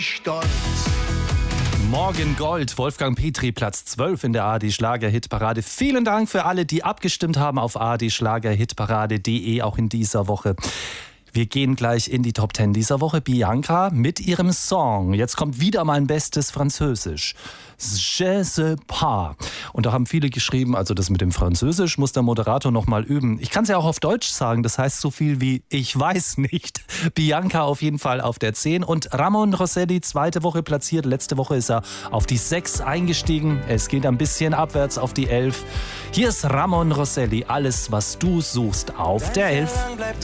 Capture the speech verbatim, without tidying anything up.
Stolz. Morgen Gold, Wolfgang Petri, Platz zwölf in der A R D-Schlager-Hitparade. Vielen Dank für alle, die abgestimmt haben auf a r d schlager hitparade punkt d e, auch in dieser Woche. Wir gehen gleich in die Top Ten dieser Woche. Bianca mit ihrem Song. Jetzt kommt wieder mein bestes Französisch. Je sais pas. Und da haben viele geschrieben, also das mit dem Französisch muss der Moderator noch mal üben. Ich kann es ja auch auf Deutsch sagen, das heißt so viel wie ich weiß nicht. Bianca auf jeden Fall auf der zehn und Ramon Rosselli zweite Woche platziert. Letzte Woche ist er auf die sechs eingestiegen. Es geht ein bisschen abwärts auf die elf. Hier ist Ramon Rosselli, alles was du suchst auf der elf.